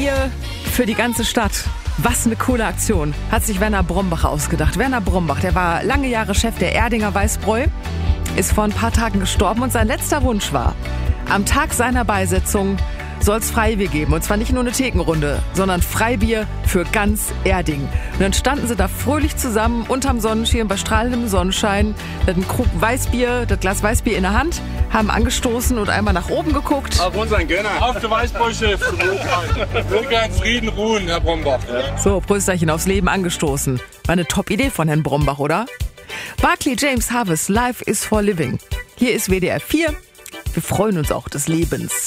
Freibier für die ganze Stadt. Was eine coole Aktion. Hat sich Werner Brombach ausgedacht. Werner Brombach, der war lange Jahre Chef der Erdinger Weißbräu, ist vor ein paar Tagen gestorben und sein letzter Wunsch war, am Tag seiner Beisetzung soll es Freibier geben. Und zwar nicht nur eine Thekenrunde, sondern Freibier für ganz Erding. Und dann standen sie da fröhlich zusammen unterm Sonnenschirm bei strahlendem Sonnenschein, mit einem Krug Weißbier, das Glas Weißbier in der Hand, haben angestoßen und einmal nach oben geguckt. Auf unseren Gönner. Auf der Weißbräu-Chef. Möge in Frieden ruhen, Herr Brombach. So, Prösterchen aufs Leben angestoßen. War eine Top-Idee von Herrn Brombach, oder? Barclay James Harvest, Life is for Living. Hier ist WDR 4. Wir freuen uns auch des Lebens.